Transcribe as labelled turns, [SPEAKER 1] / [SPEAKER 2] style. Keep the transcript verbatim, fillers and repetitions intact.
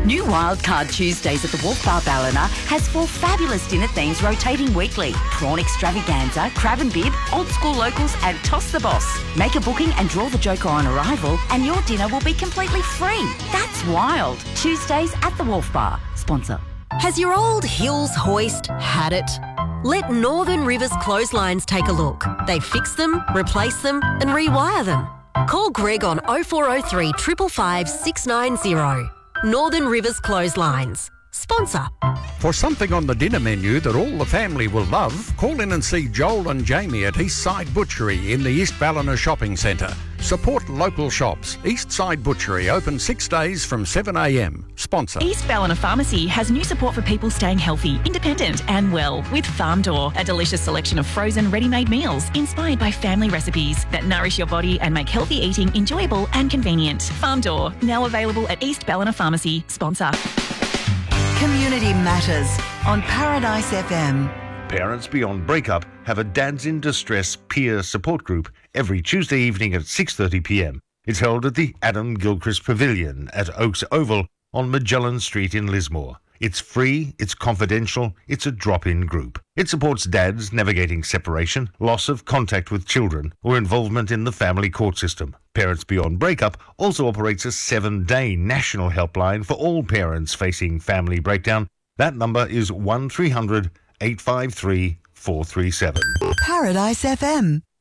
[SPEAKER 1] New Wildcard Tuesdays at the Wolf Bar Ballina has four fabulous dinner themes rotating weekly. Prawn extravaganza, crab and bib, old school locals and toss the boss. Make a booking and draw the joker on arrival and your dinner will be completely free. That's wild. Tuesdays at the Wolf Bar. Sponsor.
[SPEAKER 2] Has your old Hills hoist had it? Let Northern Rivers Clotheslines take a look. They fix them, replace them and rewire them. Call Greg on oh four oh three, five five five, six nine oh. Northern Rivers Clotheslines. Sponsor.
[SPEAKER 3] For something on the dinner menu that all the family will love, call in and see Joel and Jamie at Eastside Butchery in the East Ballina Shopping Centre. Support local shops. Eastside Butchery open six days from seven a m. Sponsor.
[SPEAKER 4] East Ballina Pharmacy has new support for people staying healthy, independent and well with Farm Door, a delicious selection of frozen ready-made meals inspired by family recipes that nourish your body and make healthy eating enjoyable and convenient. Farm Door, now available at East Ballina Pharmacy. Sponsor.
[SPEAKER 5] Community Matters on Paradise F M.
[SPEAKER 6] Parents Beyond Breakup have a Dads in Distress peer support group every Tuesday evening at six thirty p m. It's held at the Adam Gilchrist Pavilion at Oaks Oval on Magellan Street in Lismore. It's free, it's confidential, it's a drop-in group. It supports dads navigating separation, loss of contact with children, or involvement in the family court system. Parents Beyond Breakup also operates a seven-day national helpline for all parents facing family breakdown. That number is one three hundred, eight five three, four three seven.
[SPEAKER 5] Paradise F M.